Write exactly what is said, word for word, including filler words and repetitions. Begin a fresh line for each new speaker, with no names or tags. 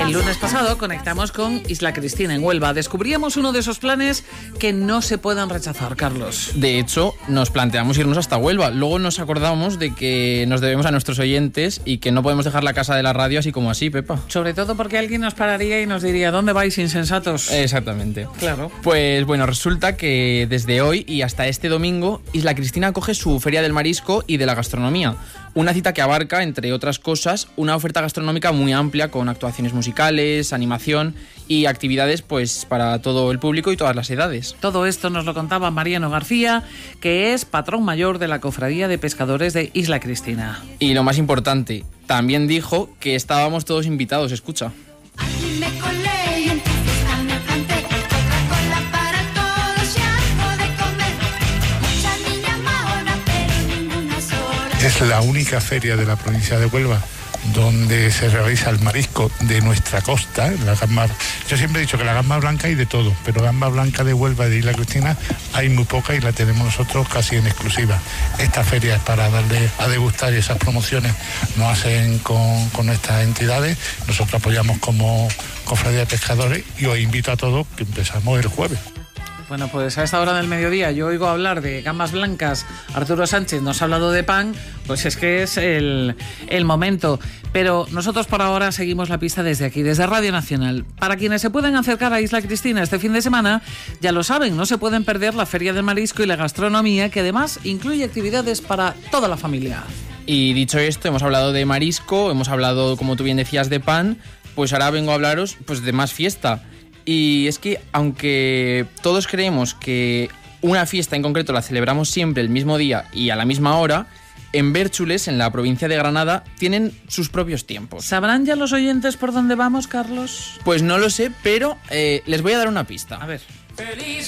El lunes pasado conectamos con Isla Cristina en Huelva. Descubríamos uno de esos planes que no se puedan rechazar, Carlos.
De hecho, nos planteamos irnos hasta Huelva. Luego nos acordamos de que nos debemos a nuestros oyentes y que no podemos dejar la casa de la radio así como así, Pepa.
Sobre todo porque alguien nos pararía y nos diría: ¿dónde vais, insensatos?
Exactamente.
Claro.
Pues bueno, resulta que desde hoy y hasta este domingo, Isla Cristina acoge su Feria del Marisco y de la Gastronomía. Una cita que abarca, entre otras cosas, una oferta gastronómica muy amplia con actuaciones musicales, animación y actividades pues para todo el público y todas las edades.
Todo esto nos lo contaba Mariano García, que es patrón mayor de la Cofradía de Pescadores de Isla Cristina.
Y lo más importante, también dijo que estábamos todos invitados, escucha.
Es la única feria de la provincia de Huelva donde se realiza el marisco de nuestra costa, la gamba. Yo siempre he dicho que la gamba blanca hay de todo, pero gamba blanca de Huelva y de Isla Cristina hay muy poca y la tenemos nosotros casi en exclusiva. Esta feria es para darle a degustar y esas promociones nos hacen con, con nuestras entidades. Nosotros apoyamos como Cofradía de Pescadores y os invito a todos que empezamos el jueves.
Bueno, pues a esta hora del mediodía yo oigo hablar de gambas blancas, Arturo Sánchez nos ha hablado de pan, pues es que es el, el momento. Pero nosotros por ahora seguimos la pista desde aquí, desde Radio Nacional. Para quienes se pueden acercar a Isla Cristina este fin de semana, ya lo saben, no se pueden perder la Feria del Marisco y la Gastronomía, que además incluye actividades para toda la familia.
Y dicho esto, hemos hablado de marisco, hemos hablado, como tú bien decías, de pan, pues ahora vengo a hablaros pues de más fiesta. Y es que, aunque todos creemos que una fiesta en concreto la celebramos siempre el mismo día y a la misma hora, en Bérchules, en la provincia de Granada, tienen sus propios tiempos.
¿Sabrán ya los oyentes por dónde vamos, Carlos?
Pues no lo sé, pero eh, les voy a dar una pista.
A ver.
Feliz